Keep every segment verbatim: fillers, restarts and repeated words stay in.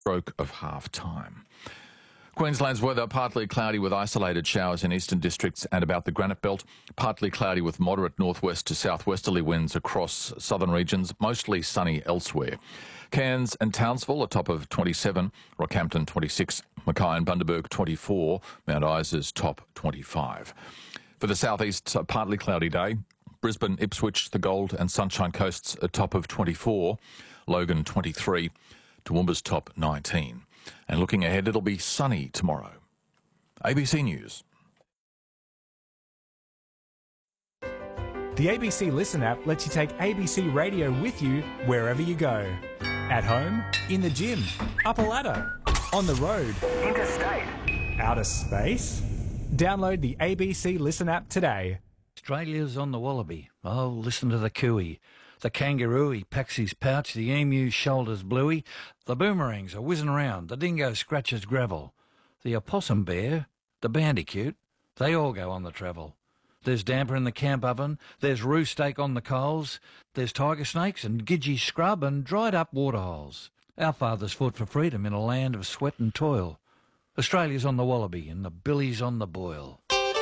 stroke of half-time. Queensland's weather, partly cloudy with isolated showers in eastern districts and about the Granite Belt, partly cloudy with moderate northwest to southwesterly winds across southern regions, mostly sunny elsewhere. Cairns and Townsville, a top of twenty-seven, Rockhampton twenty-six, Mackay and Bundaberg twenty-four, Mount Isa's top twenty-five. For the southeast, a partly cloudy day. Brisbane, Ipswich, the Gold and Sunshine Coasts, a top of twenty-four, Logan twenty-three, Toowoomba's top nineteen. And looking ahead, it'll be sunny tomorrow. A B C News. The A B C Listen app lets you take A B C Radio with you wherever you go. At home, in the gym, up a ladder, on the road, interstate, outer space. Download the A B C Listen app today. Australia's on the wallaby. Oh, listen to the cooey. The kangaroo, he packs his pouch, the emu's shoulders bluey, the boomerangs are whizzing around, the dingo scratches gravel. The opossum bear, the bandicoot, they all go on the travel. There's damper in the camp oven, there's roo steak on the coals, there's tiger snakes and gidgee scrub and dried up waterholes. Our fathers fought for freedom in a land of sweat and toil. Australia's on the wallaby and the billy's on the boil.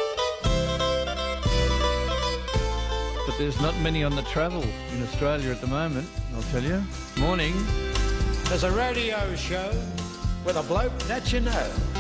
But there's not many on the travel in Australia at the moment, I'll tell you. Morning. There's a radio show with a bloke that you know.